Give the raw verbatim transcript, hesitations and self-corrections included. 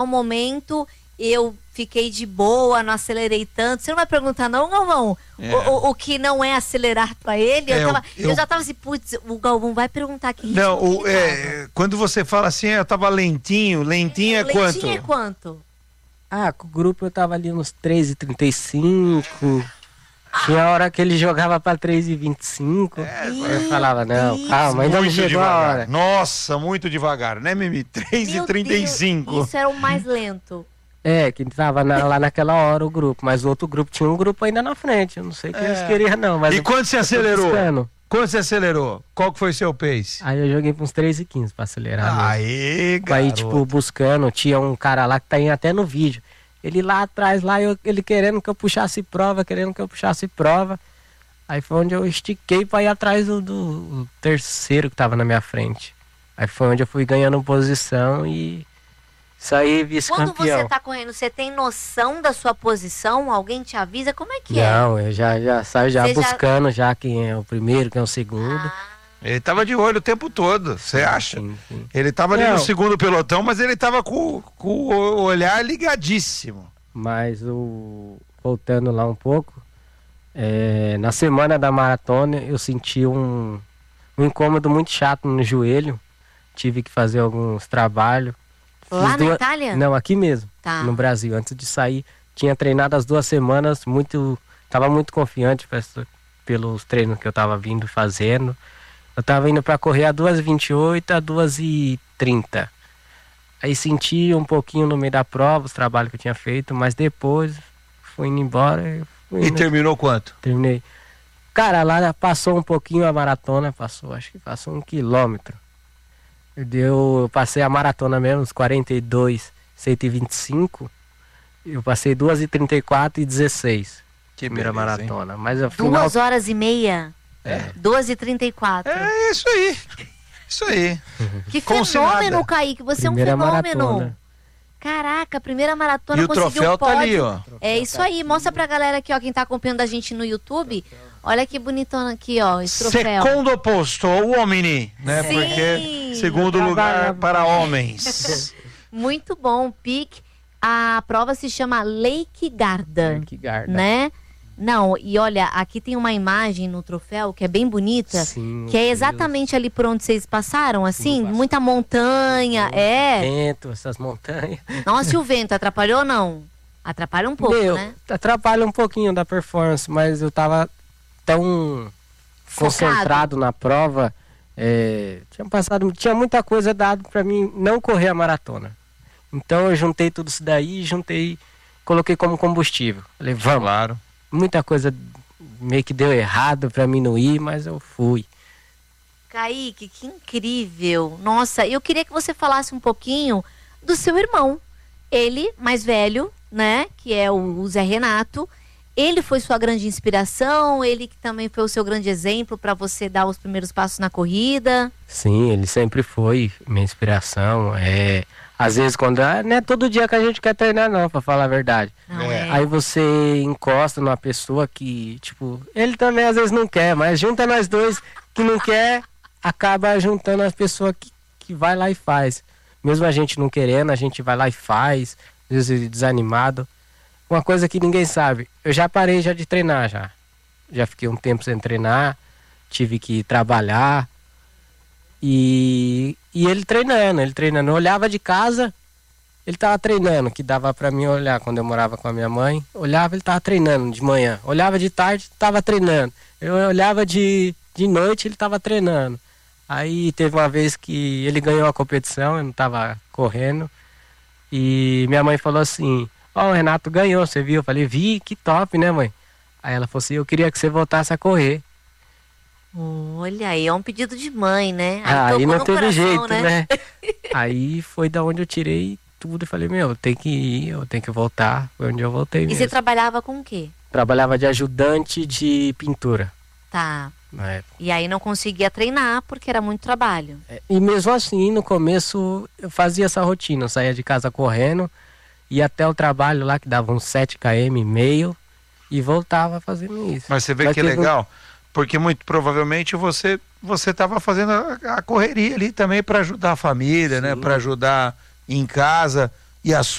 No momento, eu fiquei de boa, não acelerei tanto. Você não vai perguntar não, Galvão? É. O, o, o que não é acelerar pra ele? É, eu, tava, eu, eu já tava assim, putz, o Galvão vai perguntar aqui. Não, o, é, quando você fala assim, eu tava lentinho, lentinho é, é quanto? Lentinho é quanto? Ah, com o grupo eu tava ali nos três e trinta e cinco. Tinha hora que ele jogava pra três e vinte e cinco. É, eu falava, não, Deus. calma, ainda não chegou devagar. a hora. Nossa, muito devagar, né, Mimi? três e trinta e cinco. Isso era o mais lento. É, que tava na, lá naquela hora o grupo, mas o outro grupo tinha um grupo ainda na frente. Eu não sei o que é. eles queriam, não. Mas e eu, quando você acelerou? Quando você acelerou? Qual que foi o seu pace? Aí eu joguei pra uns três e quinze pra acelerar. Aê, garoto. Aí, tipo, buscando, tinha um cara lá que tá indo até no vídeo. Ele lá atrás, lá, eu, ele querendo que eu puxasse prova, querendo que eu puxasse prova. Aí foi onde eu estiquei pra ir atrás do, do terceiro que tava na minha frente. Aí foi onde eu fui ganhando posição e saí vice-campeão. Quando você tá correndo, você tem noção da sua posição? Alguém te avisa? Como é que Não, é? Não, eu já, já saio já você buscando já... já quem é o primeiro, quem é o segundo. Ah. Ele tava de olho o tempo todo, você acha? Sim, sim. Ele tava ali Não. no segundo pelotão, mas ele tava com, com o olhar ligadíssimo. Mas o... voltando lá um pouco, é... na semana da maratona eu senti um... um incômodo muito chato no joelho. Tive que fazer alguns trabalhos. Lá na Itália? Não, aqui mesmo, tá. no Brasil. Antes de sair, tinha treinado as duas semanas, muito... tava muito confiante pelos treinos que eu tava vindo fazendo. Eu tava indo para correr a duas e vinte e oito, a duas e trinta. Aí senti um pouquinho no meio da prova, os trabalhos que eu tinha feito, mas depois fui indo embora. Fui e indo... terminou quanto? Terminei. Cara, lá passou um pouquinho a maratona, passou, acho que passou um quilômetro. Eu, deu, eu passei a maratona mesmo, uns quarenta e dois, cento e vinte e cinco. Eu passei duas e trinta e quatro e dezesseis. Que primeira beleza, maratona. Mas, afinal... Duas horas e meia. É. duas e trinta e quatro. É isso aí. Isso aí. Que fenômeno, Kaique. Você primeira é um fenômeno. Maratona. Caraca, a primeira maratona e conseguiu o troféu pódio. Tá ali, ó. É isso aí. Mostra pra galera aqui, ó, quem tá acompanhando a gente no YouTube. Olha que bonitona aqui, ó, esse troféu. Segundo posto, o homem, né? Sim. Porque segundo lugar para homens. Muito bom, Pique. A prova se chama Lake Garda. Lake Garda. Né? Não, e olha, aqui tem uma imagem no troféu que é bem bonita. Sim, que é exatamente ali por onde vocês passaram, assim, Sim, muita montanha, o é. Vento, essas montanhas. Nossa, e o vento atrapalhou ou não? Atrapalha um pouco, Meu, né? Atrapalha um pouquinho da performance, mas eu tava tão Focado. concentrado na prova, é, tinha passado, tinha muita coisa dado pra mim não correr a maratona. Então eu juntei tudo isso daí, juntei, coloquei como combustível. Falei, vamos. Claro. Muita coisa meio que deu errado pra mim não ir, mas eu fui. Kaique, que incrível. Nossa, eu queria que você falasse um pouquinho do seu irmão. Ele, mais velho, né, que é o Zé Renato. Ele foi sua grande inspiração, ele que também foi o seu grande exemplo para você dar os primeiros passos na corrida. Sim, ele sempre foi minha inspiração. É, às vezes quando não é todo dia que a gente quer treinar não, para falar a verdade. Não é. Aí você encosta numa pessoa que, tipo, ele também às vezes não quer, mas junta nós dois que não quer, acaba juntando as pessoas que, que vai lá e faz. Mesmo a gente não querendo, a gente vai lá e faz, às vezes desanimado. Uma coisa que ninguém sabe, eu já parei já de treinar já. Já fiquei um tempo sem treinar, tive que trabalhar. E, e ele treinando, ele treinando. Eu olhava de casa, ele tava treinando, que dava pra mim olhar quando eu morava com a minha mãe. Olhava, ele tava treinando de manhã. Olhava de tarde, tava treinando. Eu olhava de, de noite, ele tava treinando. Aí teve uma vez que ele ganhou a competição, eu não tava correndo. E minha mãe falou assim, ó, oh, o Renato ganhou, você viu? Eu falei, vi, que top, né, mãe? Aí ela falou assim, eu queria que você voltasse a correr. Olha, aí é um pedido de mãe, né? Aí, aí não teve coração, jeito, né? né? Aí foi da onde eu tirei tudo e falei, meu, eu tenho que ir, eu tenho que voltar. Foi onde eu voltei mesmo. E você trabalhava com o quê? Trabalhava de ajudante de pintura. Tá. É. E aí não conseguia treinar porque era muito trabalho. É, e mesmo assim, no começo, eu fazia essa rotina. Eu saía de casa correndo, ia até o trabalho lá, que dava uns sete quilômetros e meio, e voltava fazendo isso. Mas você vê Mas que é legal, porque muito provavelmente você você estava fazendo a, a correria ali também para ajudar a família, Sim. né? Para ajudar em casa. e a